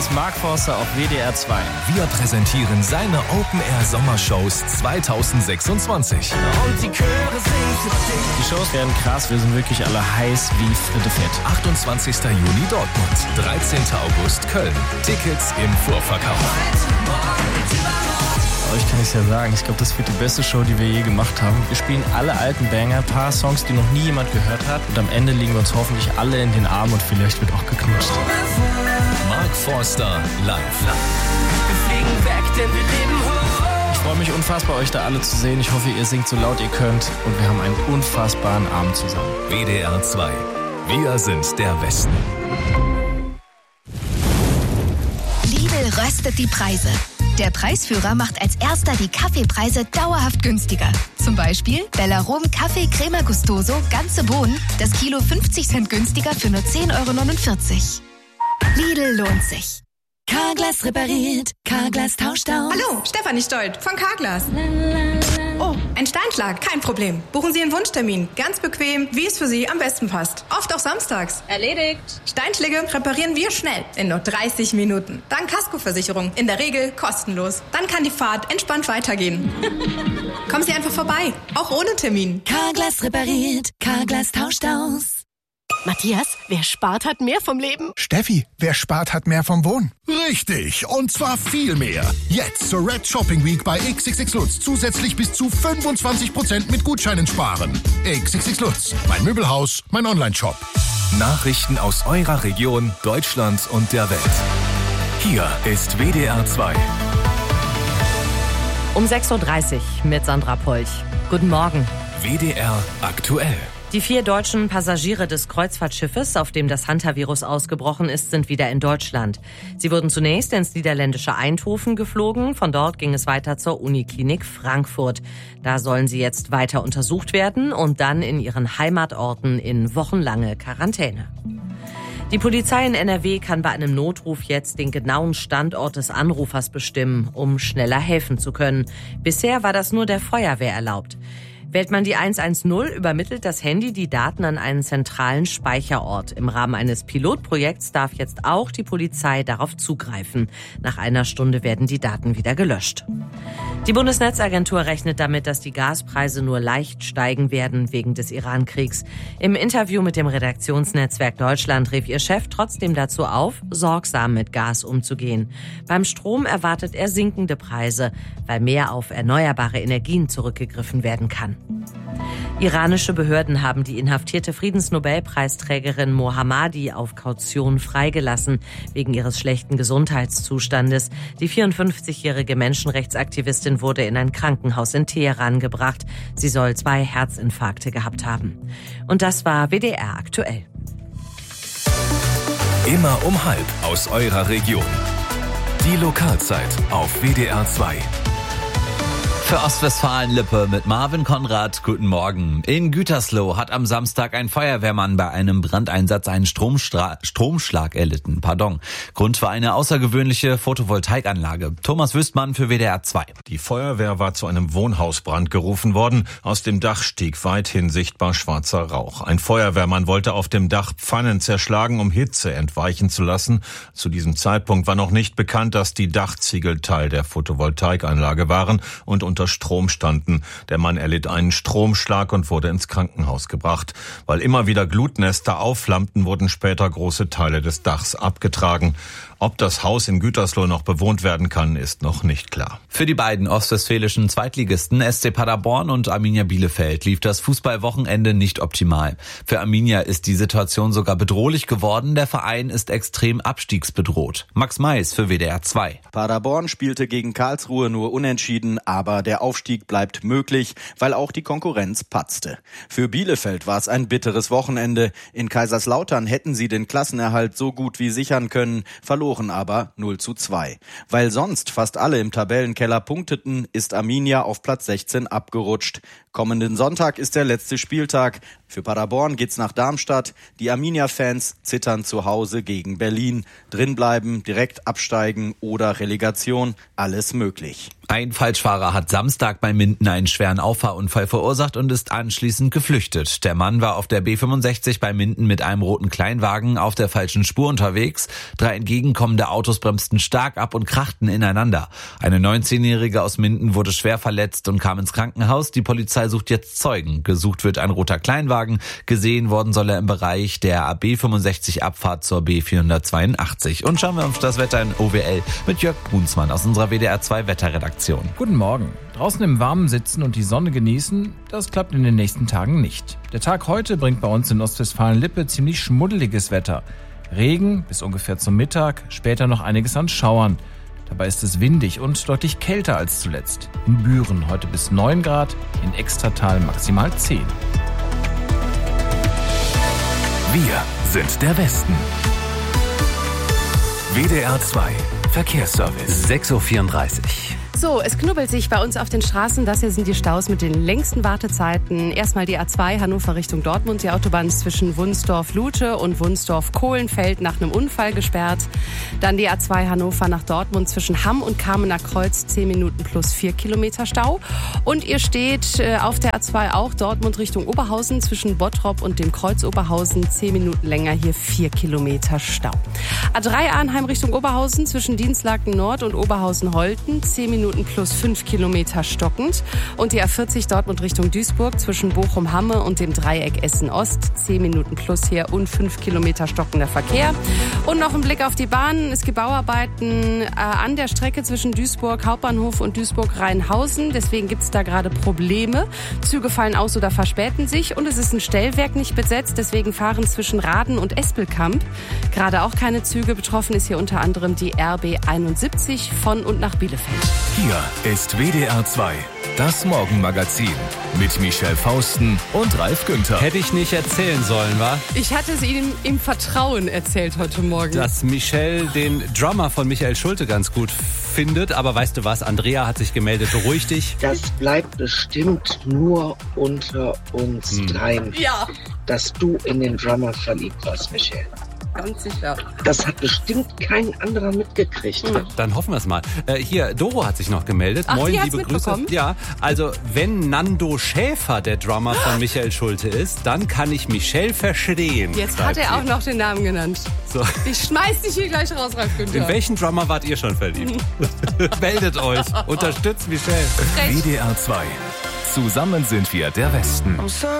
ist Mark Forster auf WDR 2. Wir präsentieren seine Open-Air-Sommershows 2026. Und die Chöre singen für dich. Die Shows werden krass, wir sind wirklich alle heiß wie Fritte Fett. 28. Juni Dortmund, 13. August Köln. Tickets im Vorverkauf. Euch kann ich ja sagen, ich glaube, das wird die beste Show, die wir je gemacht haben. Wir spielen alle alten Banger, ein paar Songs, die noch nie jemand gehört hat. Und am Ende liegen wir uns hoffentlich alle in den Armen und vielleicht wird auch geknutscht. Mark Forster live. Wir fliegen weg, denn wir leben hoch. Ich freue mich unfassbar, euch da alle zu sehen. Ich hoffe, ihr singt so laut ihr könnt. Und wir haben einen unfassbaren Abend zusammen. WDR 2. Wir sind der Westen. Lidl röstet die Preise. Der Preisführer macht als erster die Kaffeepreise dauerhaft günstiger. Zum Beispiel Bellarom Kaffee Crema Gustoso, ganze Bohnen, das Kilo 50 Cent günstiger für nur 10,49 €. Lidl lohnt sich. Carglass repariert, Carglass tauscht aus. Hallo, Stefanie Stolt von Carglass. Oh, ein Steinschlag, kein Problem. Buchen Sie einen Wunschtermin, ganz bequem, wie es für Sie am besten passt. Oft auch samstags. Erledigt. Steinschläge reparieren wir schnell, in nur 30 Minuten. Dank Kaskoversicherung, in der Regel kostenlos. Dann kann die Fahrt entspannt weitergehen. Kommen Sie einfach vorbei, auch ohne Termin. Carglass repariert, Carglass tauscht aus. Matthias, wer spart, hat mehr vom Leben. Steffi, wer spart, hat mehr vom Wohnen. Richtig, und zwar viel mehr. Jetzt zur Red Shopping Week bei XXX Lutz zusätzlich bis zu 25% mit Gutscheinen sparen. XXX Lutz, mein Möbelhaus, mein Onlineshop. Nachrichten aus eurer Region, Deutschland und der Welt. Hier ist WDR 2. Um 6.30 Uhr mit Sandra Polch. Guten Morgen. WDR aktuell. Die 4 deutschen Passagiere des Kreuzfahrtschiffes, auf dem das Hantavirus ausgebrochen ist, sind wieder in Deutschland. Sie wurden zunächst ins niederländische Eindhoven geflogen. Von dort ging es weiter zur Uniklinik Frankfurt. Da sollen sie jetzt weiter untersucht werden und dann in ihren Heimatorten in wochenlange Quarantäne. Die Polizei in NRW kann bei einem Notruf jetzt den genauen Standort des Anrufers bestimmen, um schneller helfen zu können. Bisher war das nur der Feuerwehr erlaubt. Wählt man die 110, übermittelt das Handy die Daten an einen zentralen Speicherort. Im Rahmen eines Pilotprojekts darf jetzt auch die Polizei darauf zugreifen. Nach einer Stunde werden die Daten wieder gelöscht. Die Bundesnetzagentur rechnet damit, dass die Gaspreise nur leicht steigen werden wegen des Iran-Kriegs. Im Interview mit dem Redaktionsnetzwerk Deutschland rief ihr Chef trotzdem dazu auf, sorgsam mit Gas umzugehen. Beim Strom erwartet er sinkende Preise, weil mehr auf erneuerbare Energien zurückgegriffen werden kann. Iranische Behörden haben die inhaftierte Friedensnobelpreisträgerin Mohammadi auf Kaution freigelassen, wegen ihres schlechten Gesundheitszustandes. Die 54-jährige Menschenrechtsaktivistin wurde in ein Krankenhaus in Teheran gebracht. Sie soll 2 Herzinfarkte gehabt haben. Und das war WDR aktuell. Immer um 12:30 aus eurer Region. Die Lokalzeit auf WDR 2. Für Ostwestfalen-Lippe mit Marvin Konrad, guten Morgen. In Gütersloh hat am Samstag ein Feuerwehrmann bei einem Brandeinsatz einen Stromschlag erlitten. Grund war eine außergewöhnliche Photovoltaikanlage. Thomas Wüstmann für WDR 2. Die Feuerwehr war zu einem Wohnhausbrand gerufen worden. Aus dem Dach stieg weithin sichtbar schwarzer Rauch. Ein Feuerwehrmann wollte auf dem Dach Pfannen zerschlagen, um Hitze entweichen zu lassen. Zu diesem Zeitpunkt war noch nicht bekannt, dass die Dachziegel Teil der Photovoltaikanlage waren und unter Strom standen. Der Mann erlitt einen Stromschlag und wurde ins Krankenhaus gebracht. Weil immer wieder Glutnester aufflammten, wurden später große Teile des Dachs abgetragen. Ob das Haus in Gütersloh noch bewohnt werden kann, ist noch nicht klar. Für die beiden ostwestfälischen Zweitligisten SC Paderborn und Arminia Bielefeld lief das Fußballwochenende nicht optimal. Für Arminia ist die Situation sogar bedrohlich geworden. Der Verein ist extrem abstiegsbedroht. Max Mais für WDR 2. Paderborn spielte gegen Karlsruhe nur unentschieden, aber der Aufstieg bleibt möglich, weil auch die Konkurrenz patzte. Für Bielefeld war es ein bitteres Wochenende. In Kaiserslautern hätten sie den Klassenerhalt so gut wie sichern können, verloren aber 0:2. Weil sonst fast alle im Tabellenkeller punkteten, ist Arminia auf Platz 16 abgerutscht. Kommenden Sonntag ist der letzte Spieltag. Für Paderborn geht's nach Darmstadt. Die Arminia-Fans zittern zu Hause gegen Berlin. Drinbleiben, direkt absteigen oder Relegation, alles möglich. Ein Falschfahrer hat Samstag bei Minden einen schweren Auffahrunfall verursacht und ist anschließend geflüchtet. Der Mann war auf der B65 bei Minden mit einem roten Kleinwagen auf der falschen Spur unterwegs. 3 entgegenkommende Autos bremsten stark ab und krachten ineinander. Eine 19-Jährige aus Minden wurde schwer verletzt und kam ins Krankenhaus. Die Polizei sucht jetzt Zeugen. Gesucht wird ein roter Kleinwagen. Gesehen worden soll er im Bereich der B65-Abfahrt zur B482. Und schauen wir auf das Wetter in OWL mit Jörg Brunsmann aus unserer WDR 2 Wetterredaktion. Guten Morgen. Draußen im Warmen sitzen und die Sonne genießen, das klappt in den nächsten Tagen nicht. Der Tag heute bringt bei uns in Ostwestfalen-Lippe ziemlich schmuddeliges Wetter. Regen bis ungefähr zum Mittag, später noch einiges an Schauern. Dabei ist es windig und deutlich kälter als zuletzt. In Büren heute bis 9 Grad, in Extratal maximal 10. Wir sind der Westen. WDR 2 Verkehrsservice. 6:34 Uhr. So, es knubbelt sich bei uns auf den Straßen. Das hier sind die Staus mit den längsten Wartezeiten. Erstmal die A2 Hannover Richtung Dortmund. Die Autobahn zwischen Wunsdorf-Lute und Wunsdorf-Kohlenfeld nach einem Unfall gesperrt. Dann die A2 Hannover nach Dortmund zwischen Hamm und Kamener Kreuz 10 Minuten plus 4 Kilometer Stau. Und ihr steht auf der A2 auch Dortmund Richtung Oberhausen zwischen Bottrop und dem Kreuz Oberhausen 10 Minuten länger, hier 4 Kilometer Stau. A3 Arnheim Richtung Oberhausen zwischen Dienstlaken Nord und Oberhausen-Holten 10 Minuten plus 5 Kilometer stockend. Und die A40 Dortmund Richtung Duisburg zwischen Bochum-Hamme und dem Dreieck Essen-Ost 10 Minuten plus hier und 5 Kilometer stockender Verkehr. Und noch ein Blick auf die Bahn. Es gibt Bauarbeiten an der Strecke zwischen Duisburg Hauptbahnhof und Duisburg-Rheinhausen. Deswegen gibt es da gerade Probleme. Züge fallen aus oder verspäten sich. Und es ist ein Stellwerk nicht besetzt. Deswegen fahren zwischen Raden und Espelkamp gerade auch keine Züge. Betroffen ist hier unter anderem die RB 71 von und nach Bielefeld. Hier ist WDR 2, das Morgenmagazin mit Michelle Fausten und Ralf Günther. Hätte ich nicht erzählen sollen, wa? Ich hatte es Ihnen im Vertrauen erzählt heute Morgen. Dass Michelle den Drummer von Michael Schulte ganz gut findet. Aber weißt du was, Andrea hat sich gemeldet, beruhig dich. Das bleibt bestimmt nur unter uns dreien, dass du in den Drummer verliebt warst, Michelle. Ganz sicher. Das hat bestimmt kein anderer mitgekriegt. Dann hoffen wir es mal. Hier, Doro hat sich noch gemeldet. Ach, Moin, die liebe Grüße. Ja, also wenn Nando Schäfer der Drummer von Michael Schulte ist, dann kann ich Michelle verstehen. Jetzt hat er auch noch den Namen genannt. So. Ich schmeiß dich hier gleich raus, Ralf Günther. In welchen Drummer wart ihr schon verliebt? Meldet euch. Unterstützt Michelle. WDR 2. Zusammen sind wir der Westen.